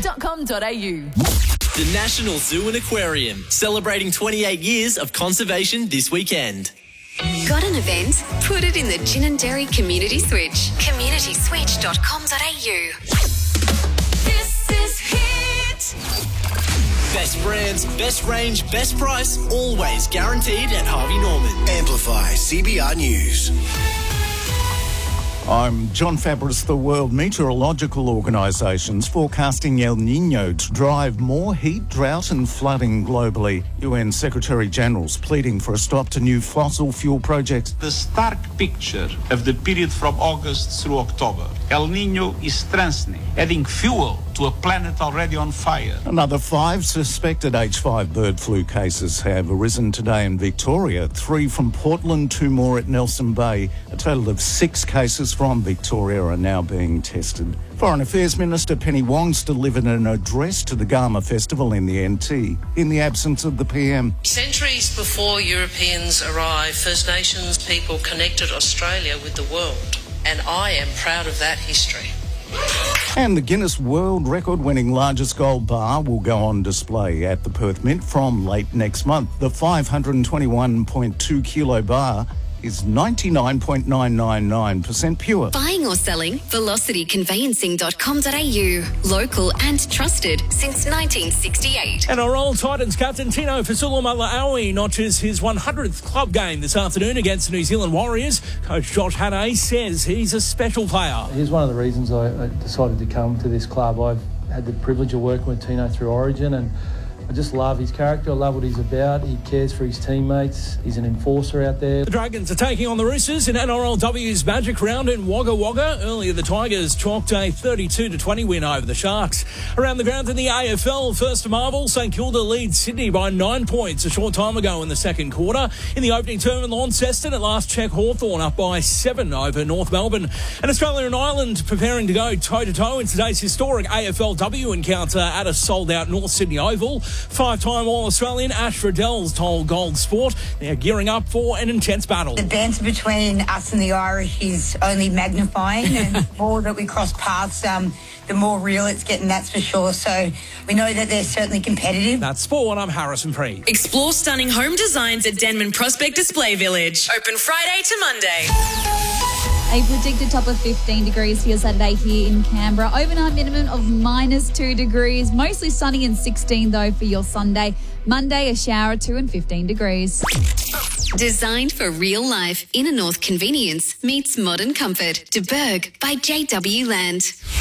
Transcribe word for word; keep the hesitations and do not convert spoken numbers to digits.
dot com dot a u. The National Zoo and Aquarium, celebrating twenty-eight years of conservation this weekend. Got an event? Put it in the Gin and Dairy Community Switch. community switch dot com dot a u. This is Hit. Best brands, best range, best price, always guaranteed at Harvey Norman. Amplify C B R News. I'm John Fabris. The World Meteorological Organisation's forecasting El Niño to drive more heat, drought and flooding globally. U N Secretary-General's pleading for a stop to new fossil fuel projects. The stark picture of the period from August through October. El Niño is strengthening, adding fuel to a planet already on fire. Another five suspected H five bird flu cases have arisen today in Victoria. Three from Portland, two more at Nelson Bay. A total of six cases from Victoria are now being tested. Foreign Affairs Minister Penny Wong's delivered an address to the Garma Festival in the N T in the absence of the P M. Centuries before Europeans arrived, First Nations people connected Australia with the world, and I am proud of that history. And the Guinness World Record-winning largest gold bar will go on display at the Perth Mint from late next month. The five hundred twenty-one point two kilo bar is ninety-nine point nine nine nine percent pure. Buying or selling? velocity conveyancing dot com dot a u. Local and trusted since nineteen sixty-eight. And our old Titans captain Tino Fa'asuamaleaui notches his one hundredth club game this afternoon against the New Zealand Warriors. Coach Josh Hannay says he's a special player. Here's one of the reasons I, I decided to come to this club. I've had the privilege of working with Tino through Origin, and I just love his character. I love what he's about. He cares for his teammates. He's an enforcer out there. The Dragons are taking on the Roosters in N R L W's Magic Round in Wagga Wagga. Earlier, the Tigers chalked a thirty-two to twenty win over the Sharks. Around the ground in the A F L, first to Marvel, St Kilda leads Sydney by nine points a short time ago in the second quarter. In the opening term in Launceston, at last check, Hawthorn up by seven over North Melbourne. And Australia and Ireland preparing to go toe-to-toe in today's historic A F L W encounter at a sold-out North Sydney Oval. Five-time All-Australian Ash Riddell's told Gold Sport they're gearing up for an intense battle. The banter between us and the Irish is only magnifying, and the more that we cross paths, um, the more real it's getting, that's for sure. So we know that they're certainly competitive. That's Sport. I'm Harrison Preet. Explore stunning home designs at Denman Prospect Display Village. Open Friday to Monday. A predicted top of fifteen degrees for your Saturday here in Canberra. Overnight minimum of minus two degrees. Mostly sunny and sixteen though for your Sunday. Monday, a shower, two and fifteen degrees. Designed for real life, Inner North convenience meets modern comfort. De Berg by J W Land.